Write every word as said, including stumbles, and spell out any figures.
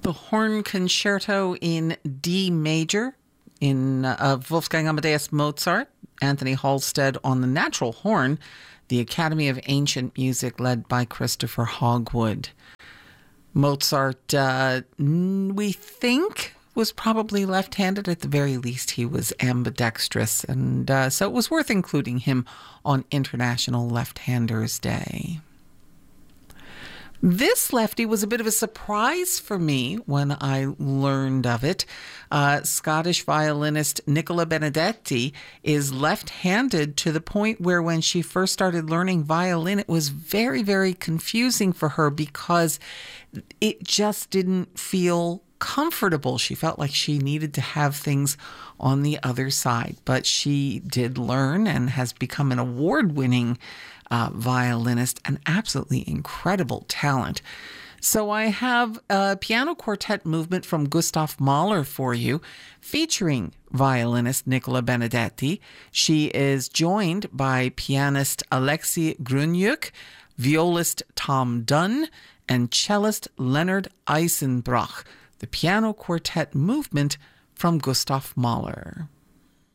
The Horn Concerto in D major in uh, of Wolfgang Amadeus Mozart, Anthony Halstead on the natural horn, the Academy of Ancient Music led by Christopher Hogwood. Mozart, uh, we think, was probably left-handed. At the very least, he was ambidextrous, and uh, so it was worth including him on International Left-Handers Day. This lefty was a bit of a surprise for me when I learned of it. Uh, Scottish violinist Nicola Benedetti is left-handed to the point where when she first started learning violin, it was very, very confusing for her because it just didn't feel comfortable. She felt like she needed to have things on the other side, but she did learn and has become an award-winning Uh, violinist, an absolutely incredible talent. So I have a piano quartet movement from Gustav Mahler for you, featuring violinist Nicola Benedetti. She is joined by pianist Alexei Grunyuk, violist Tom Dunn, and cellist Leonard Eisenbrach. The piano quartet movement from Gustav Mahler.